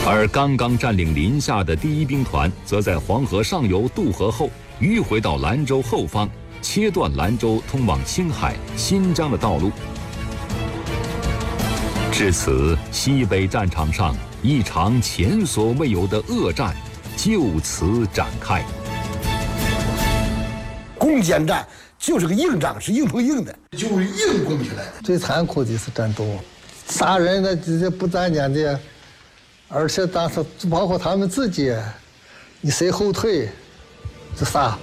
而刚刚占领临夏的第一兵团，则在黄河上游渡河后，迂回到兰州后方，切断兰州通往青海、新疆的道路。至此，西北战场上一场前所未有的恶战就此展开。 攻坚战就是个硬仗，是硬碰硬的，就是硬攻起来的。 最残酷的是战斗，杀人的这不沾点的，而且当时包括他们自己，你谁后退，就杀。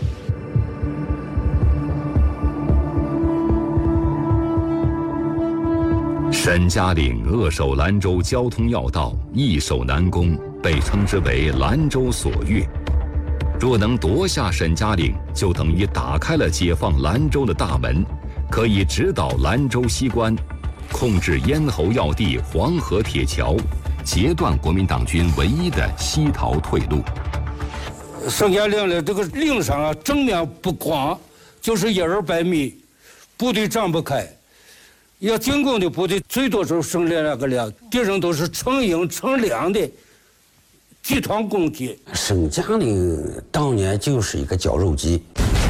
沈家岭扼守兰州交通要道，易守难攻，被称之为兰州锁钥。若能夺下沈家岭，就等于打开了解放兰州的大门，可以直捣兰州西关，控制咽喉要地黄河铁桥，截断国民党军唯一的西逃退路。 沈家岭的这个岭上啊，正面不广，就是100-200米，部队张不开。要进攻的部队最多就是剩2个连，敌人都是成营成两的集团攻击。 沈家岭当年就是一个绞肉机。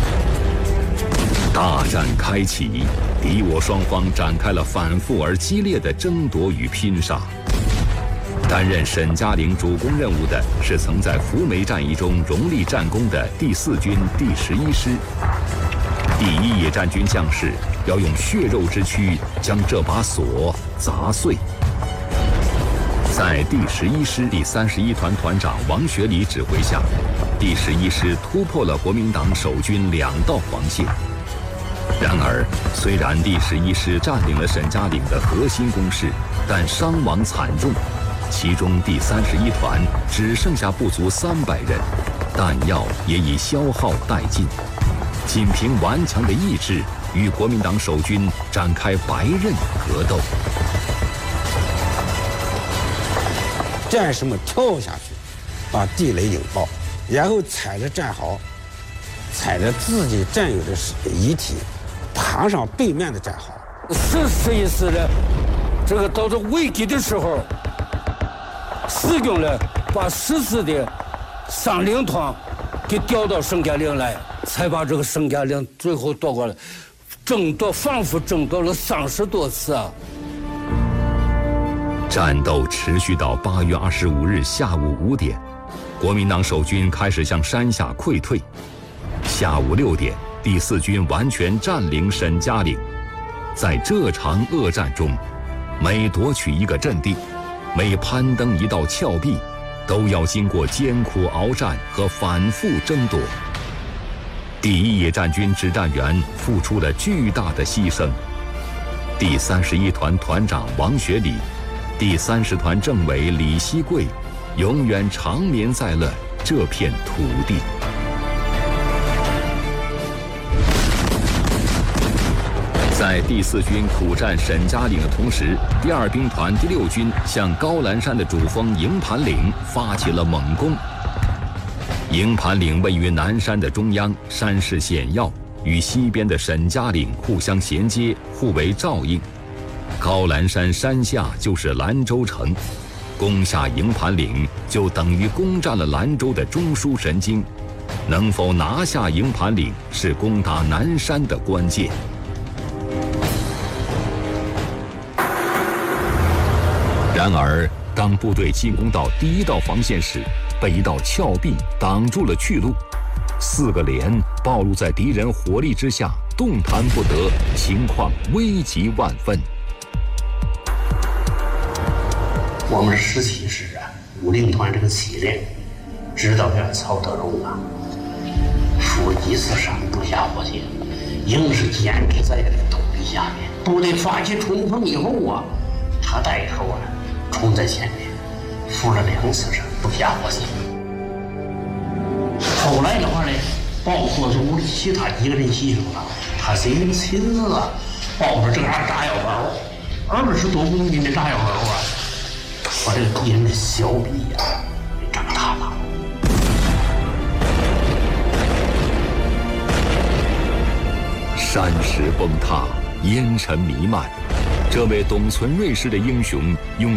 大战开启，敌我双方展开了反复而激烈的争夺与拼杀。担任沈家岭主攻任务的是曾在扶梅战役中荣立战功的第4军第11师。第1野战军将士要用血肉之躯将这把锁砸碎。在第11师第31团团长王学礼指挥下，第11师突破了国民党守军2道防线。然而，虽然第11师占领了沈家岭的核心工事，但伤亡惨重，其中第31团只剩下不足300人，弹药也已消耗殆尽。仅凭顽强的意志，与国民党守军展开白刃格斗。 战士们跳下去，把地雷引爆，然后踩着战壕，踩着自己战友的遗体，爬上对面的战壕。 是一次的，这个到了危急的时候，四军呢把14的3领团给调到沈家岭来。才把这个沈家岭最后夺过来，反复争夺了30多次啊！ 战斗持续到8月25日下午5点，国民党守军开始向山下溃退。下午6点，第4军完全占领沈家岭。在这场恶战中，每夺取一个阵地，每攀登一道峭壁，都要经过艰苦鏖战和反复争夺。第1野战军指战员付出了巨大的牺牲。第31团团长王学礼，第30团政委李希贵，永远长眠在了这片土地。在第4军苦战沈家岭的同时，第2兵团第6军向高兰山的主峰营盘岭发起了猛攻。营盘岭位于南山的中央，山势险要，与西边的沈家岭互相衔接，互为照应。高兰山山下就是兰州城，攻下营盘岭就等于攻占了兰州的中枢神经。能否拿下营盘岭，是攻打南山的关键。然而，当部队进攻到第1道防线时，被一道峭壁挡住了去路，4个连暴露在敌人火力之下，动弹不得，情况危急万分。 我们17师啊，5令团这个7连，指导员曹德荣啊，负1次伤不下火线，硬是坚持在这个土地下面。部队发起冲锋以后啊，他带头啊冲在前面，负了2次伤不下火线。后来的话呢，包括是屋里其他几个人牺牲了，他是因为亲自啊抱着这个炸药包，20多公斤的炸药包啊，把这个敌人的小臂呀给炸塌了。 山石崩塌，烟尘弥漫，这位董存瑞式的英雄用